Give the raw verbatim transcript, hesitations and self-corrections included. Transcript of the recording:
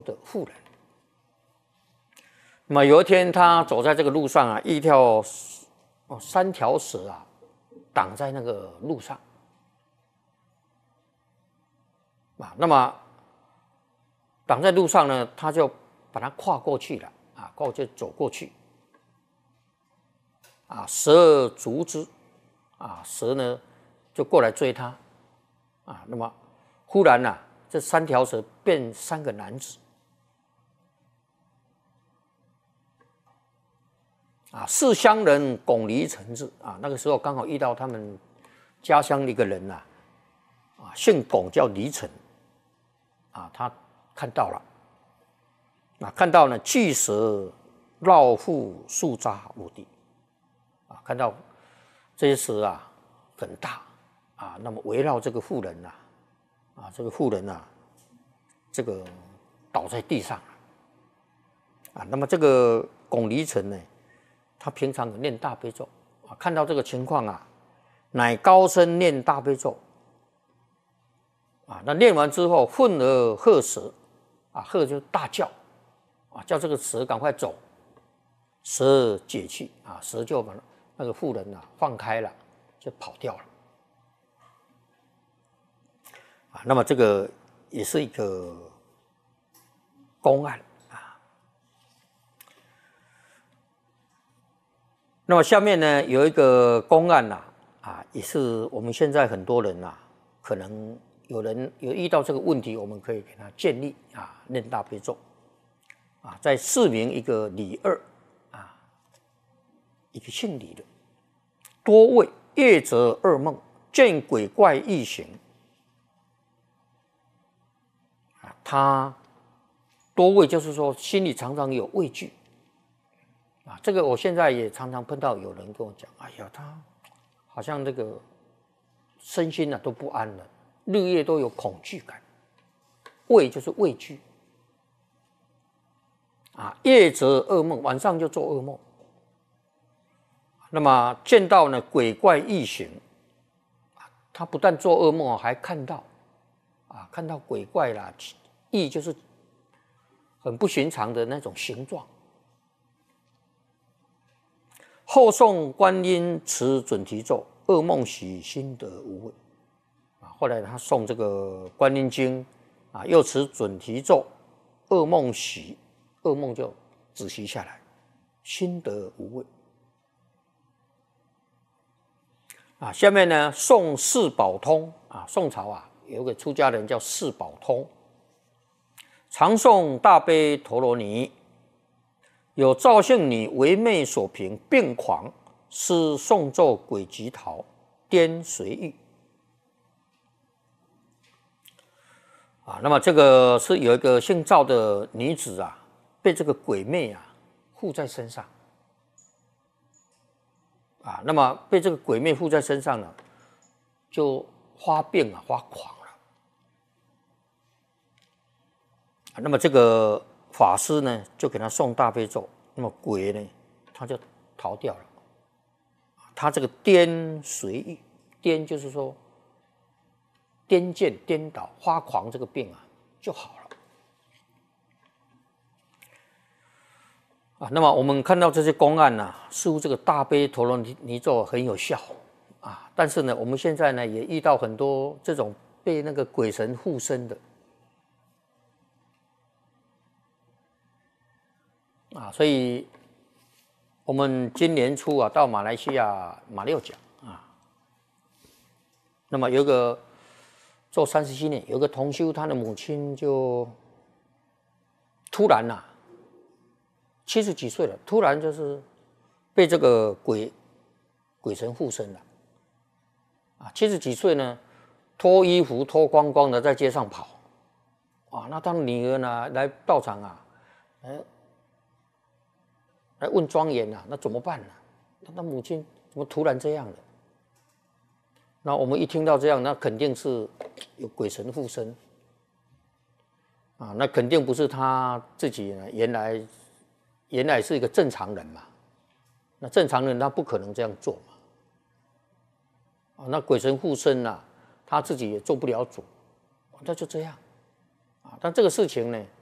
的妇人。那么有一天，他走在这个路上啊，一条哦三条蛇啊挡在那个路上啊，那么挡在路上呢，他就把它跨过去了啊，跨过去走过去啊，蛇逐之啊，蛇呢就过来追他啊，那么忽然啊，这三条蛇变三个男子。啊，四乡人巩离城至啊，那个时候刚好遇到他们家乡的一个人呐、啊，啊，姓巩叫离城，啊，他看到了，啊，看到呢巨蛇绕腹数匝五地，啊，看到这些蛇啊很大啊，那么围绕这个妇人呐、啊，啊，这个妇人呐、啊，这个倒在地上，啊，那么这个巩离城呢？他平常有念大悲咒啊，看到这个情况啊，乃高声念大悲咒啊。那念完之后，愤而喝蛇啊，喝就大叫啊，叫这个蛇赶快走，蛇解气啊，蛇就把那个妇人啊放开了，就跑掉了啊。那么这个也是一个公案。那么下面呢有一个公案呐、啊，啊，也是我们现在很多人呐、啊，可能有人有遇到这个问题，我们可以给他建议啊，念大悲咒啊，在四名一个李二啊，一个姓李的，多为夜则噩梦，见鬼怪异形啊，他多畏就是说心里常常有畏惧。啊，这个我现在也常常碰到有人跟我讲，哎呀，他好像这个身心啊都不安了，日夜都有恐惧感，畏就是畏惧啊，夜则噩梦，晚上就做噩梦。那么见到呢鬼怪异形，他不但做噩梦，还看到啊，看到鬼怪啦，异就是很不寻常的那种形状。后诵观音持准提咒，噩梦喜，心得无畏。啊，后来他诵这个观音经，啊，又持准提咒，噩梦喜，噩梦就止息下来，心得无畏。啊，下面呢诵四宝通啊，宋朝啊有一个出家人叫四宝通，常诵大悲陀罗尼。有赵姓女为妹所凭，病狂，施诵咒鬼疾逃，颠随欲。啊，那么这个是有一个姓赵的女子啊，被这个鬼魅啊附在身上。啊，那么被这个鬼魅附在身上呢，就发病啊，发狂了。啊，那么这个法师呢，就给他诵大悲咒，那么鬼呢，他就逃掉了。他这个颠随欲，颠就是说颠见、颠倒、发狂这个病啊就好了。啊，那么我们看到这些公案呢、啊，似乎这个大悲陀罗尼咒很有效啊，但是呢，我们现在呢也遇到很多这种被那个鬼神附身的。啊，所以我们今年初啊到马来西亚马六甲啊，那么有一个做三十七年，有一个同修，他的母亲就突然呐、啊，七十几岁了，突然就是被这个鬼鬼神附身了啊，七十几岁呢，脱衣服脱光光的在街上跑啊，那他女儿呢来到场啊，哎。来问庄严啊，那怎么办呢、啊？他母亲怎么突然这样了？那我们一听到这样，那肯定是有鬼神附身啊，那肯定不是他自己呢，原来原来是一个正常人嘛。那正常人他不可能这样做嘛。啊，那鬼神附身啊，他自己也做不了主，那就这样啊。但这个事情呢？